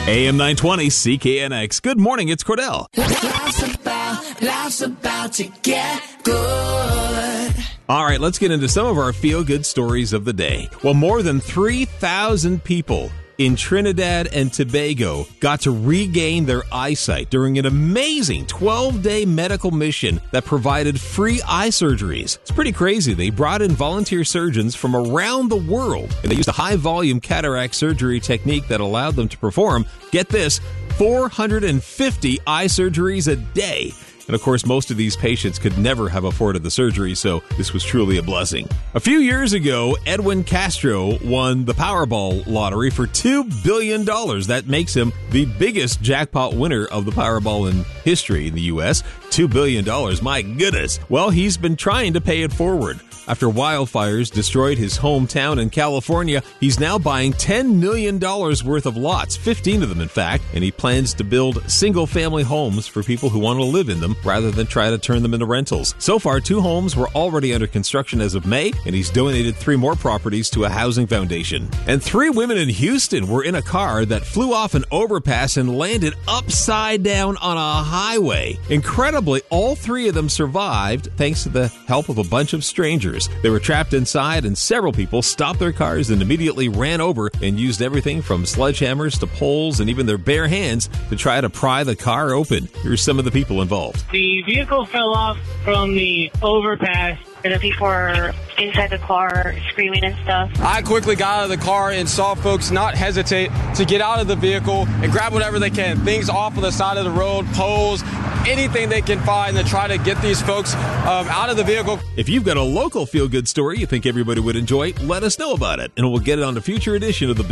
AM 920 CKNX. Good morning, it's Cordell. Life's about to get good. All right, let's get into some of our feel-good stories of the day. Well, more than 3,000 people in Trinidad and Tobago got to regain their eyesight during an amazing 12-day medical mission that provided free eye surgeries. It's pretty crazy. They brought in volunteer surgeons from around the world, and they used a high-volume cataract surgery technique that allowed them to perform, get this, 450 eye surgeries a day. And of course, most of these patients could never have afforded the surgery, so this was truly a blessing. A few years ago, Edwin Castro won the Powerball lottery for $2 billion. That makes him the biggest jackpot winner of the Powerball in history in the U.S. $2 billion, my goodness. Well, he's been trying to pay it forward. After wildfires destroyed his hometown in California, he's now buying $10 million worth of lots, 15 of them in fact, and he plans to build single-family homes for people who want to live in them rather than try to turn them into rentals. So far, 2 homes were already under construction as of May, and he's donated 3 more properties to a housing foundation. And 3 women in Houston were in a car that flew off an overpass and landed upside down on a highway. Incredibly, all 3 of them survived thanks to the help of a bunch of strangers. They were trapped inside, and several people stopped their cars and immediately ran over and used everything from sledgehammers to poles and even their bare hands to try to pry the car open. Here's some of the people involved. The vehicle fell off from the overpass. The people were inside the car screaming and stuff. I quickly got out of the car and saw folks not hesitate to get out of the vehicle and grab whatever they can. Things off of the side of the road, poles, anything they can find to try to get these folks out of the vehicle. If you've got a local feel-good story you think everybody would enjoy, let us know about it, and we'll get it on a future edition of the Big